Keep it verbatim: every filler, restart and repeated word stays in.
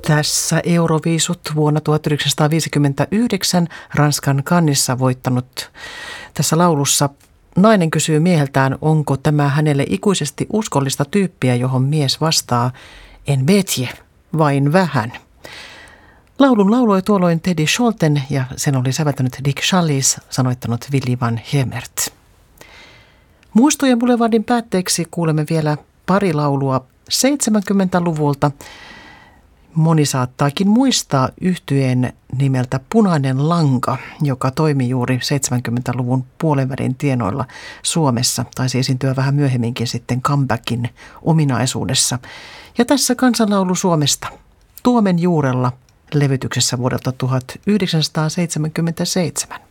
Tässä Euroviisut vuonna tuhatyhdeksänsataaviisikymmentäyhdeksän Ranskan Cannesissa voittanut. Tässä laulussa nainen kysyy mieheltään, onko tämä hänelle ikuisesti uskollista tyyppiä, johon mies vastaa, en betje, vain vähän. Laulun lauloi tuolloin Teddy Scholten ja sen oli säveltänyt Dick Challis, sanoittanut Willy van Hemert. Muistojen Boulevardin päätteeksi kuulemme vielä pari laulua seitsemänkymmentäluvulta. Moni saattaakin muistaa yhtyeen nimeltä Punainen lanka, joka toimi juuri seitsemänkymmentäluvun puolenvälin tienoilla Suomessa. Taisi esiintyä vähän myöhemminkin sitten comebackin ominaisuudessa. Ja tässä kansanlaulu Suomesta Tuomen juurella levytyksessä vuodelta tuhatyhdeksänsataaseitsemänkymmentäseitsemän.